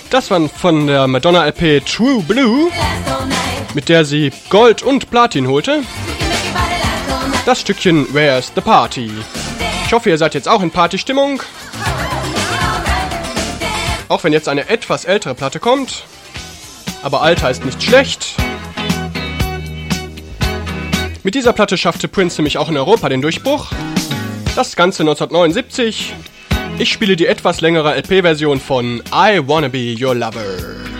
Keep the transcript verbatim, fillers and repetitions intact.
Das war von der Madonna-L P True Blue, mit der sie Gold und Platin holte. Das Stückchen Where's the Party? Ich hoffe, ihr seid jetzt auch in Partystimmung. Auch wenn jetzt eine etwas ältere Platte kommt. Aber Alter ist nicht schlecht. Mit dieser Platte schaffte Prince nämlich auch in Europa den Durchbruch. Das Ganze neunzehnhundertneunundsiebzig. Ich spiele die etwas längere L P-Version von I Wanna Be Your Lover.